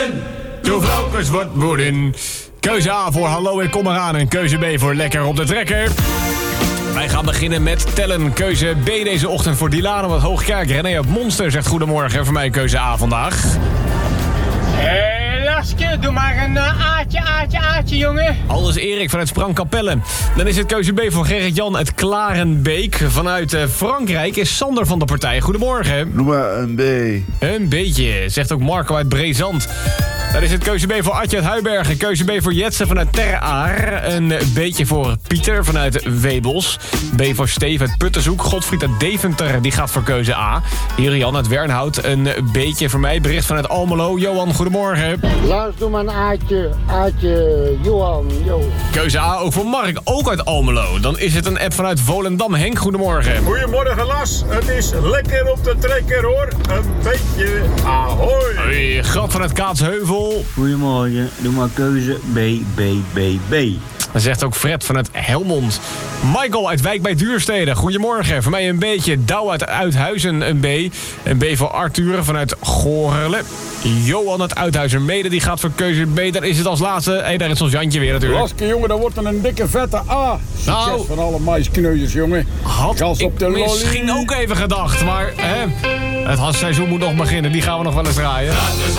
Toe vrouwkes wordt boerin. Keuze A voor hallo en kom eraan. En keuze B voor lekker op de trekker. Wij gaan beginnen met tellen. Keuze B deze ochtend voor Dilano uit Hoogkerk. René uit Monster zegt goedemorgen. Voor mij keuze A vandaag. Laske, doe maar een aatje, jongen. Alles Erik vanuit Sprangkapelle. Dan is het keuze B voor Gerrit-Jan uit Klarenbeek. Vanuit Frankrijk is Sander van de partij. Goedemorgen. Noem maar een B. Een beetje, zegt ook Marco uit Brezand. Dan is het keuze B voor Adje uit Huibergen. Keuze B voor Jetsen vanuit Ter Aar. Een beetje voor Pieter vanuit Webels. B voor Steven uit Puttenzoek. Godfried uit Deventer, die gaat voor keuze A. Hier Jan uit Wernhout. Een beetje voor mij. Bericht vanuit Almelo. Johan, goedemorgen. Lars, doe maar een aatje, Johan, yo. Keuze A ook voor Mark, ook uit Almelo. Dan is het een app vanuit Volendam. Henk, goedemorgen. Goedemorgen Las, het is lekker op de trekker hoor. Een beetje ahoy. Hoi, Grap vanuit Kaatsheuvel. Goedemorgen, doe maar keuze B. Dan zegt ook Fred vanuit Helmond. Michael uit Wijk bij Duurstede. Goedemorgen. Voor mij een beetje. Douw uit Uithuizen een B. Een B voor Arthur vanuit Goorle. Johan uit Uithuizen-Mede, die gaat voor keuze B. Dan is het als laatste. Daar is ons Jantje weer natuurlijk. Laske jongen, dat wordt een dikke vette A. Succes Nou, van alle maiskneuzers jongen. Had Gas ik op de lolly. misschien ook even gedacht. Maar het seizoen moet nog beginnen. Die gaan we nog wel eens draaien.